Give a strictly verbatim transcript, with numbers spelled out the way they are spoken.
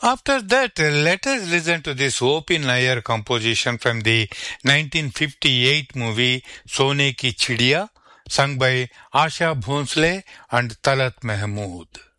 After that, let us listen to this O P Nair composition from the nineteen fifty-eight movie Sone Ki Chidiya, sung by Asha Bhonsle and Talat Mahmood.